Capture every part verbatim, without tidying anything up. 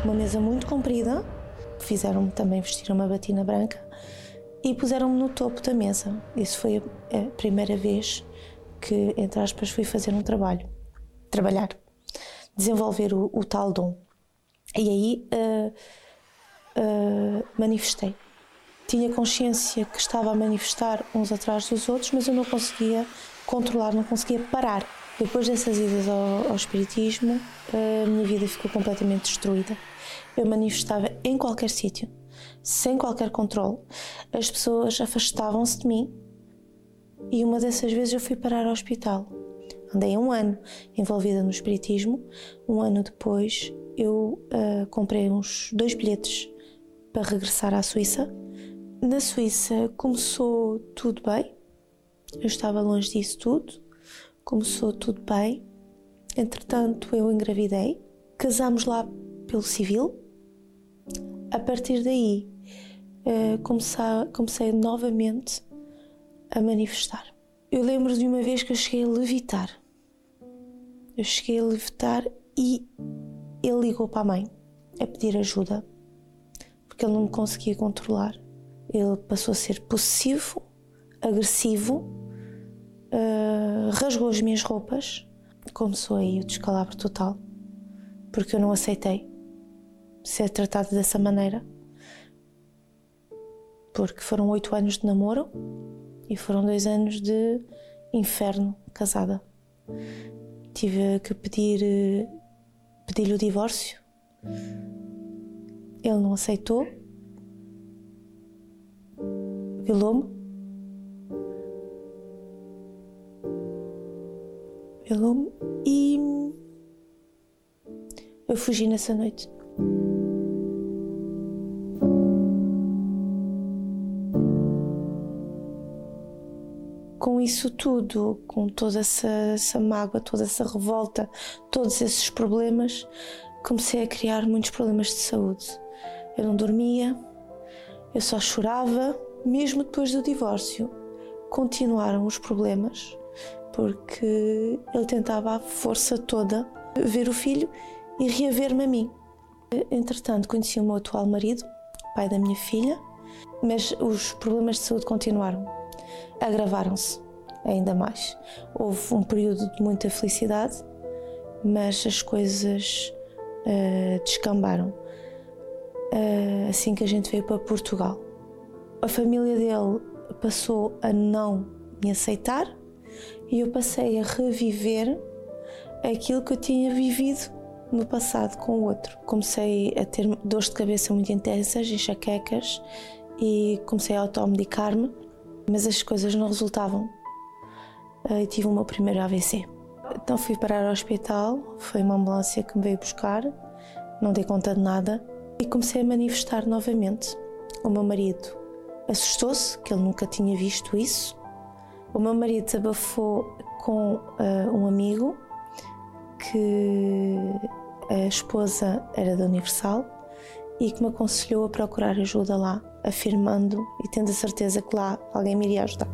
uma mesa muito comprida, fizeram-me também vestir uma batina branca e puseram-me no topo da mesa. Isso foi a primeira vez que, entre aspas, fui fazer um trabalho, trabalhar, desenvolver o, o tal dom. E aí uh, uh, manifestei. Tinha consciência que estava a manifestar uns atrás dos outros, mas eu não conseguia controlar, não conseguia parar. Depois dessas idas ao, ao espiritismo, a minha vida ficou completamente destruída. Eu manifestava em qualquer sítio, sem qualquer controle. As pessoas afastavam-se de mim e uma dessas vezes eu fui parar ao hospital. Andei um ano envolvida no espiritismo. Um ano depois eu uh, comprei uns dois bilhetes para regressar à Suíça. Na Suíça começou tudo bem. Eu estava longe disso tudo. Começou tudo bem. Entretanto, eu engravidei. Casámos lá pelo civil. A partir daí, uh, comecei, comecei novamente a manifestar. Eu lembro de uma vez que eu cheguei a levitar. Eu cheguei a levitar e ele ligou para a mãe a pedir ajuda, porque ele não me conseguia controlar. Ele passou a ser possessivo, agressivo, uh, rasgou as minhas roupas. Começou aí o descalabro total, porque eu não aceitei ser tratado dessa maneira, porque foram oito anos de namoro e foram dois anos de inferno casada. Tive que pedir pedir-lhe o divórcio. Ele não aceitou. Violou-me. Violou-me e eu fugi nessa noite. Com isso tudo, com toda essa, essa mágoa, toda essa revolta, todos esses problemas, comecei a criar muitos problemas de saúde. Eu não dormia, eu só chorava. Mesmo depois do divórcio, continuaram os problemas, porque ele tentava à força toda ver o filho e reaver-me a mim. Entretanto, conheci o meu atual marido, pai da minha filha, mas os problemas de saúde continuaram. Agravaram-se ainda mais. Houve um período de muita felicidade, mas as coisas uh, descambaram uh, assim que a gente veio para Portugal. A família dele passou a não me aceitar e eu passei a reviver aquilo que eu tinha vivido no passado com o outro. Comecei a ter dores de cabeça muito intensas, enxaquecas, e comecei a automedicar-me, mas as coisas não resultavam. E tive o meu primeiro A V C. Então fui parar ao hospital, foi uma ambulância que me veio buscar, não dei conta de nada e comecei a manifestar novamente. O meu marido assustou-se, que ele nunca tinha visto isso. O meu marido desabafou com uh, um amigo, que a esposa era da Universal e que me aconselhou a procurar ajuda lá, afirmando e tendo a certeza que lá alguém me iria ajudar.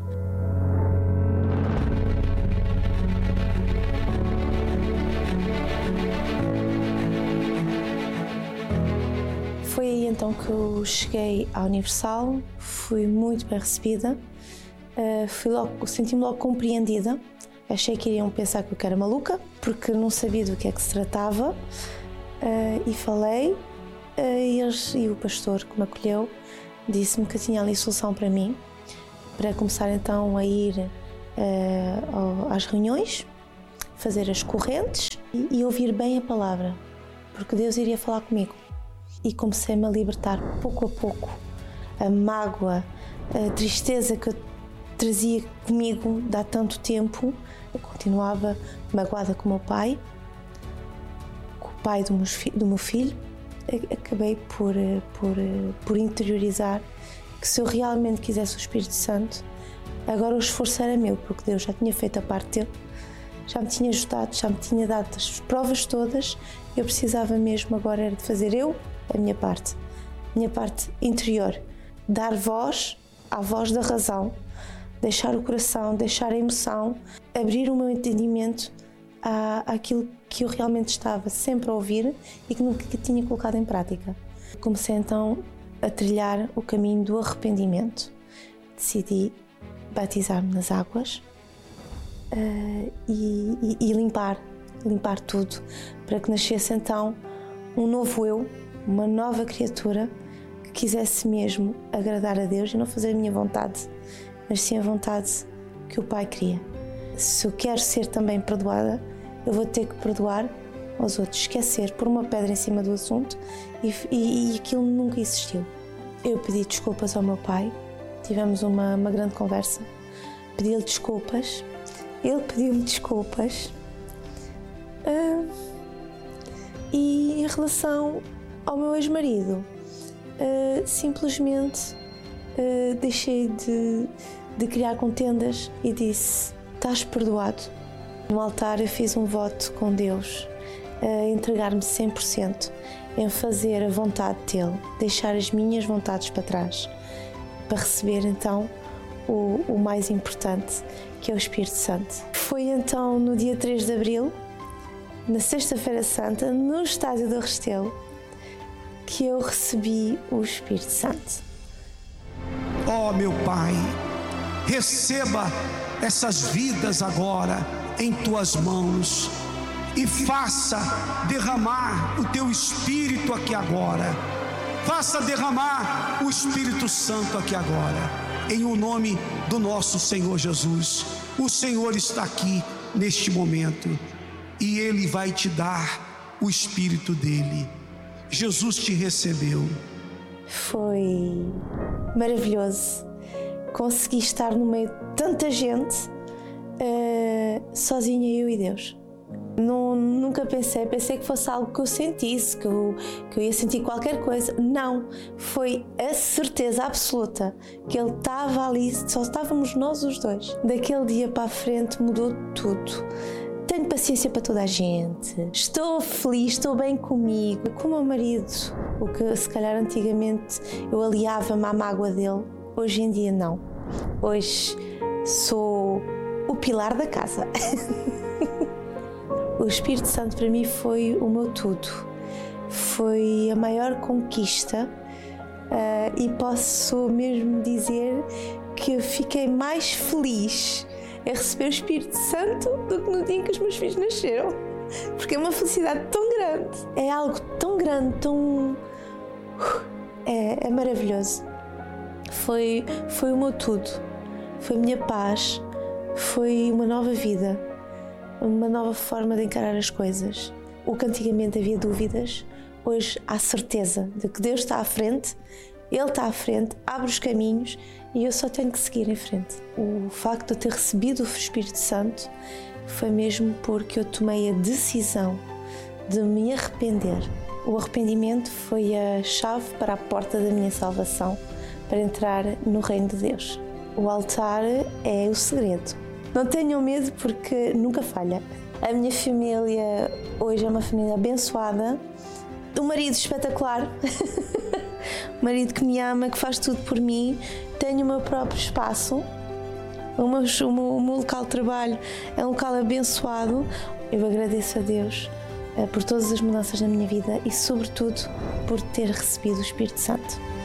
Foi aí então que eu cheguei à Universal, fui muito bem recebida, uh, fui logo, senti-me logo compreendida. Achei que iriam pensar que eu era maluca, porque não sabia do que é que se tratava, uh, e falei, uh, e, eles, e o pastor que me acolheu disse-me que tinha ali solução para mim, para começar então a ir uh, às reuniões, fazer as correntes e, e ouvir bem a palavra, porque Deus iria falar comigo. E comecei-me a libertar pouco a pouco a mágoa, a tristeza que eu trazia comigo de há tanto tempo. Eu continuava magoada com o meu pai, com o pai do meu, do meu filho. Acabei por, por, por interiorizar que se eu realmente quisesse o Espírito Santo, agora o esforço era meu, porque Deus já tinha feito a parte dele, já me tinha ajudado, já me tinha dado as provas todas. Eu precisava mesmo agora era de fazer eu a minha parte, a minha parte interior, dar voz à voz da razão, deixar o coração, deixar a emoção, abrir o meu entendimento à, àquilo que eu realmente estava sempre a ouvir e que nunca tinha colocado em prática. Comecei então a trilhar o caminho do arrependimento. Decidi batizar-me nas águas uh, e, e, e limpar, limpar tudo, para que nascesse então um novo eu, uma nova criatura que quisesse mesmo agradar a Deus e não fazer a minha vontade, mas sim a vontade que o Pai queria. Se eu quero ser também perdoada, eu vou ter que perdoar aos outros, esquecer, pôr uma pedra em cima do assunto e, e, e aquilo nunca existiu. Eu pedi desculpas ao meu pai, tivemos uma, uma grande conversa, pedi-lhe desculpas, ele pediu-me desculpas uh, e em relação ao meu ex-marido, uh, simplesmente uh, deixei de, de criar contendas e disse: estás perdoado. No altar eu fiz um voto com Deus, a entregar-me cem por cento, em fazer a vontade dele, deixar as minhas vontades para trás, para receber então o, o mais importante, que é o Espírito Santo. Foi então no dia três de abril, na Sexta-feira Santa, no estádio do Restelo, que eu recebi o Espírito Santo. Oh, meu Pai, receba essas vidas agora em tuas mãos e faça derramar o teu Espírito aqui agora. Faça derramar o Espírito Santo aqui agora, em o nome do nosso Senhor Jesus. O Senhor está aqui neste momento e Ele vai te dar o Espírito dele. Jesus te recebeu. Foi maravilhoso. Consegui estar no meio de tanta gente, uh, sozinha, eu e Deus. Não, nunca pensei, pensei que fosse algo que eu sentisse, que eu, que eu ia sentir qualquer coisa. Não, foi a certeza absoluta que Ele estava ali, só estávamos nós os dois. Daquele dia para a frente mudou tudo. Tenho paciência para toda a gente, estou feliz, estou bem comigo, com o meu marido. O que se calhar antigamente eu aliava-me à mágoa dele, hoje em dia não. Hoje sou o pilar da casa. O Espírito Santo para mim foi o meu tudo, foi a maior conquista uh, e posso mesmo dizer que eu fiquei mais feliz a receber o Espírito Santo do que no dia em que os meus filhos nasceram, porque é uma felicidade tão grande, é algo tão grande, tão... é, é maravilhoso. Foi, foi o meu tudo, foi a minha paz, foi uma nova vida, uma nova forma de encarar as coisas. O que antigamente havia dúvidas, hoje há certeza de que Deus está à frente, Ele está à frente, abre os caminhos e eu só tenho que seguir em frente. O facto de eu ter recebido o Espírito Santo foi mesmo porque eu tomei a decisão de me arrepender. O arrependimento foi a chave para a porta da minha salvação, para entrar no reino de Deus. O altar é o segredo. Não tenham medo porque nunca falha. A minha família hoje é uma família abençoada, um marido espetacular, um marido que me ama, que faz tudo por mim, tenho o meu próprio espaço, o meu, o meu, o meu local de trabalho é um local abençoado. Eu agradeço a Deus uh, por todas as mudanças na minha vida e sobretudo por ter recebido o Espírito Santo.